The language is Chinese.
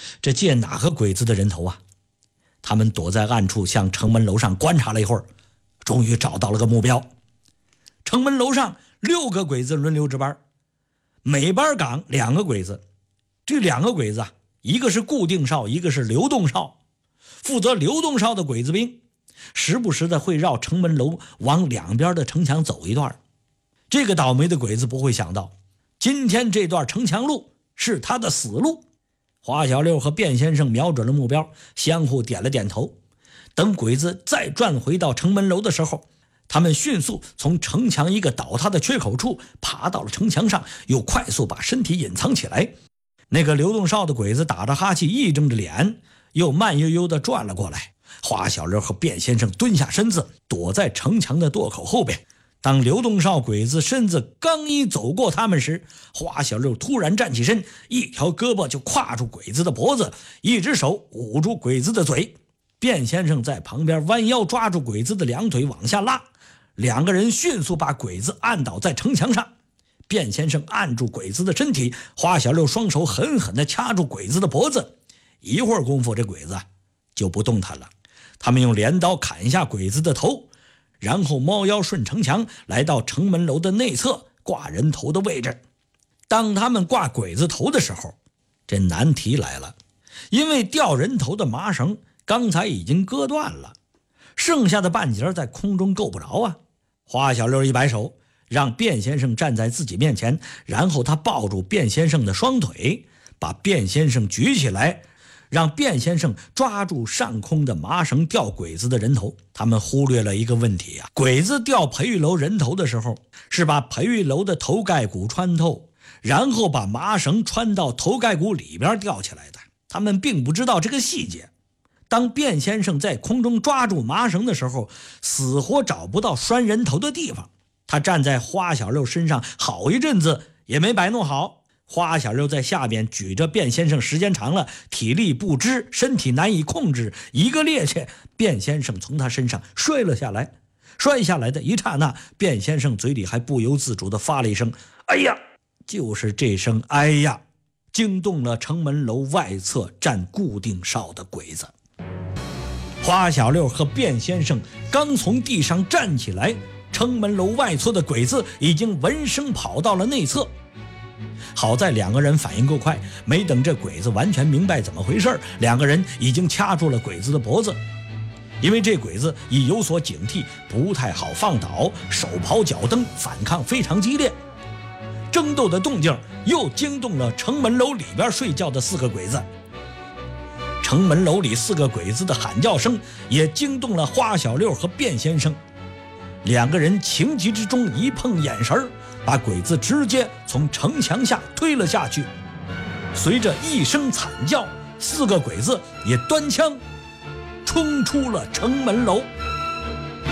这借哪个鬼子的人头啊？他们躲在暗处向城门楼上观察了一会儿，终于找到了个目标。城门楼上6个鬼子轮流值班，每班岗2个鬼子。这2个鬼子啊，一个是固定哨，一个是流动哨。负责流动哨的鬼子兵时不时的会绕城门楼往两边的城墙走一段。这个倒霉的鬼子不会想到，今天这段城墙路是他的死路。花小六和卞先生瞄准了目标，相互点了点头。等鬼子再转回到城门楼的时候，他们迅速从城墙一个倒塌的缺口处爬到了城墙上，又快速把身体隐藏起来。那个流动哨的鬼子打着哈气，一睁着脸，又慢悠悠地转了过来。花小六和卞先生蹲下身子，躲在城墙的垛口后边。当流动哨鬼子身子刚一走过他们时，花小六突然站起身，一条胳膊就挎住鬼子的脖子，一只手捂住鬼子的嘴。卞先生在旁边弯腰抓住鬼子的2腿往下拉，两个人迅速把鬼子按倒在城墙上。卞先生按住鬼子的身体，花小六双手狠狠地掐住鬼子的脖子。一会儿功夫，这鬼子就不动弹了。他们用镰刀砍下鬼子的头，然后猫腰顺城墙来到城门楼的内侧挂人头的位置。当他们挂鬼子头的时候，这难题来了，因为吊人头的麻绳刚才已经割断了，剩下的半截在空中够不着啊。花小六一摆手，让卞先生站在自己面前，然后他抱住卞先生的双腿，把卞先生举起来，让卞先生抓住上空的麻绳吊鬼子的人头。他们忽略了一个问题啊，鬼子吊培育楼人头的时候，是把培育楼的头盖骨穿透，然后把麻绳穿到头盖骨里边吊起来的。他们并不知道这个细节。当卞先生在空中抓住麻绳的时候，死活找不到拴人头的地方。他站在花小六身上好一阵子也没摆弄好。花小六在下边举着卞先生，时间长了体力不支，身体难以控制，一个趔趄，卞先生从他身上摔了下来。摔下来的一刹那，卞先生嘴里还不由自主地发了一声哎呀。就是这声哎呀惊动了城门楼外侧站固定哨的鬼子。花小六和卞先生刚从地上站起来，城门楼外侧的鬼子已经闻声跑到了内侧。好在2个人反应够快，没等这鬼子完全明白怎么回事，2个人已经掐住了鬼子的脖子。因为这鬼子已有所警惕，不太好放倒，手刨脚蹬，反抗非常激烈。争斗的动静又惊动了城门楼里边睡觉的4个鬼子。城门楼里4个鬼子的喊叫声也惊动了花小六和卞先生。2个人情急之中一碰眼神，把鬼子直接从城墙下推了下去。随着一声惨叫，4个鬼子也端枪冲出了城门楼。